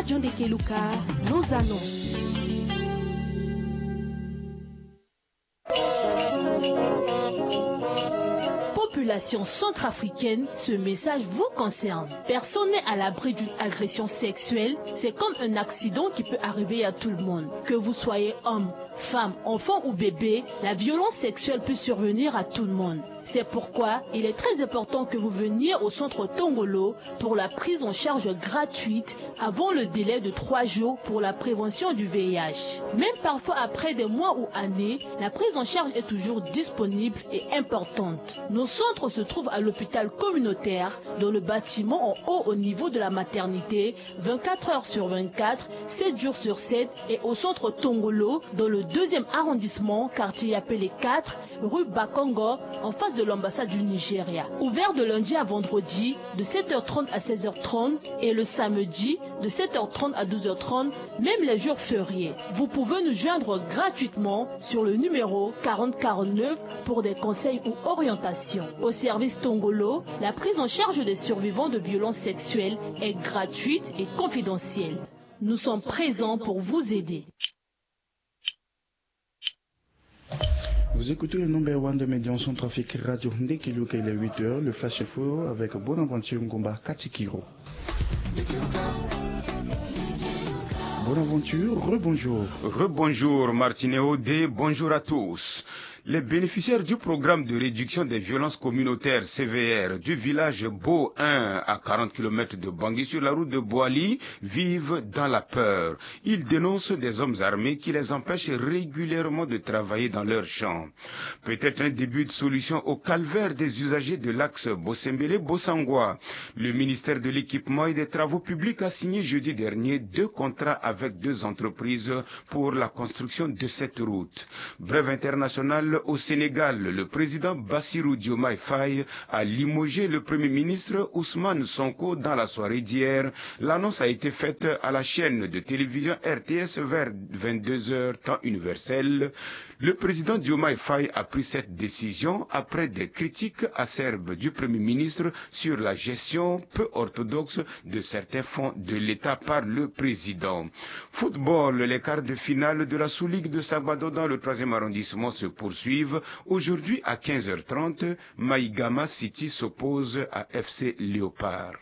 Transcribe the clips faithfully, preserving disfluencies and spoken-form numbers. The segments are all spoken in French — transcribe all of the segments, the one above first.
Radio Ndekeluka, nos annonces. Population centrafricaine, ce message vous concerne. Personne n'est à l'abri d'une agression sexuelle. C'est comme un accident qui peut arriver à tout le monde. Que vous soyez homme, femme, enfant ou bébé, la violence sexuelle peut survenir à tout le monde. C'est pourquoi il est très important que vous veniez au centre Tongolo pour la prise en charge gratuite avant le délai de trois jours pour la prévention du V I H. Même parfois après des mois ou années, la prise en charge est toujours disponible et importante. Nos centres se trouvent à l'hôpital communautaire, dans le bâtiment en haut au niveau de la maternité, vingt-quatre heures sur vingt-quatre, sept jours sur sept, et au centre Tongolo, dans le deuxième arrondissement, quartier appelé quatre, rue Bakongo, en face de l'ambassade du Nigeria. Ouvert de lundi à vendredi, de sept heures trente à seize heures trente, et le samedi, de sept heures trente à douze heures trente, même les jours fériés. Vous pouvez nous joindre gratuitement sur le numéro quarante quarante-neuf pour des conseils ou orientations. Au service Tongolo, la prise en charge des survivants de violences sexuelles est gratuite et confidentielle. Nous sommes présents pour vous aider. Vous écoutez le number one de médias en Centrafrique Radio Ndekeluka, il est huit heures, le Flash Info avec Bonaventure Ngomba Katikiro. Bonaventure, rebonjour. Rebonjour Martinéo D, bonjour à tous. Les bénéficiaires du programme de réduction des violences communautaires C V R du village Beau un à quarante kilomètres de Bangui sur la route de Boali vivent dans la peur. Ils dénoncent des hommes armés qui les empêchent régulièrement de travailler dans leurs champs. Peut-être un début de solution au calvaire des usagers de l'axe Bosembélé-Bossangwa. Le ministère de l'Équipement et des Travaux Publics a signé jeudi dernier deux contrats avec deux entreprises pour la construction de cette route. Brève internationale au Sénégal, le président Bassirou Diomaye Faye a limogé le premier ministre Ousmane Sonko dans la soirée d'hier. L'annonce a été faite à la chaîne de télévision R T S vers vingt-deux heures temps universel. Le président Diomaye Faye a pris cette décision après des critiques acerbes du premier ministre sur la gestion peu orthodoxe de certains fonds de l'État par le président. Football, les quarts de finale de la sous-ligue de Sabado dans le troisième arrondissement se poursuivent. Aujourd'hui à quinze heures trente, Maïgama City s'oppose à F C Léopard.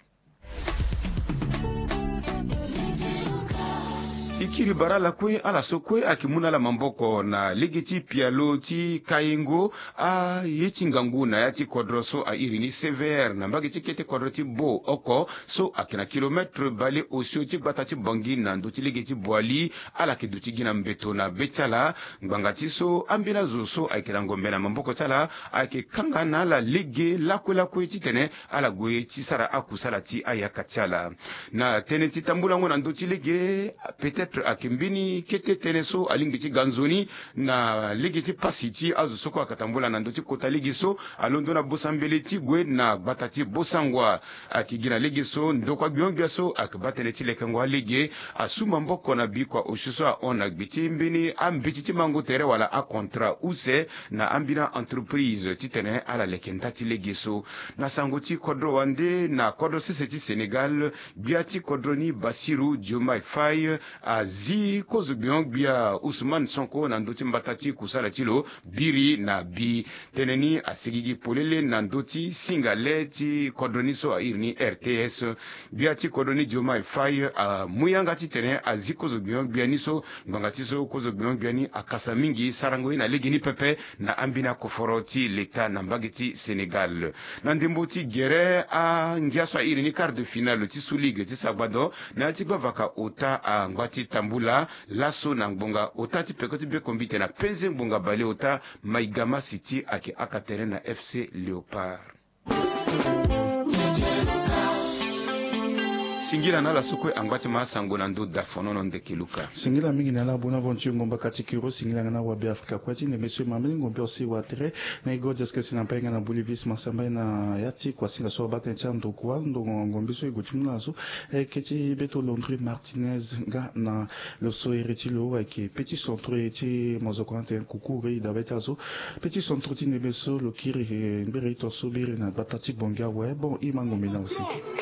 Ikiribara la kwe ala sokwe akimuna la mamboko na legeti pialo ti kaingo a yeti ngangu na yati kodroso a irini C V R na mbageti kete kodroti bo oko so akina kilometre bale osio ti batati bangi na ndoti legeti boali ala keduti gina mbeto na betala ngbangati so ambila zo so akira ngombe na mamboko tala ake kanga na la lege lakwe lakwe ti tene ala goye ti sara akusala ti ayakatiala na tene ti tambula ngo na ndoti lege peut-être akimbini kete teneso alingiti ganzoni na ligiti pasiti azo soko akatambula na ndoti kota ligiso alondo na bosambele ti gwe na batati bosangwa akigina ligiso ndokwa byongyaso akbatele ti lekangwa lige asuma mboko na bikwa oshuso a ona gbiti mbini ambiti ti mango tere wala a contrat use na ambina entreprise ti tene ala lekenta ti ligiso na sangoti kodro wande na kodro sese ti Sénégal biati kodroni Bassirou Diomaye Faye a zi kozo biong bia Ousmane Sonko na ndoti mbatati kusala tilo biri na bi teneni asigigi polele na ndoti singale ti kodroni so a irni R T S bia ti kodroni Diomaye Faye a muyanga ti tene a zi kozo biong bia niso ngangati so kozo biong bia ni akasa mingi sarango ina legini pepe na ambina koforo ti l'État na mbagiti Sénégal na ndembo ti gere a ngiaso a irni quart de finale ti Suligue ti Sabado na ti bavaka ota a ngwati tambula laso na ngbonga ota ti pekoti be kombite na penze ngbonga bale ota Maïgama City ake akatere na F C Léopard. Singira na la sokwe angwati masango na ndo dafono no Ndekeluka. Singira mingi na la Bonaventure Ngomba Katikiro singira na wa be Afrika kwati ne monsieur mameli ngombe osi wa tere na igo deske sinampenga na Bolivis masamba na yati kwa singa so baten chando kwa ndo ngombe so igo chimna so e keti beto Londri Martinez ga na le so eretilo wa ki petit centre ti mozo kwante kukuri da betazo petit centre ti ne beso lo kiri mbere to so biri na batati bonga wa bon imangombe na aussi.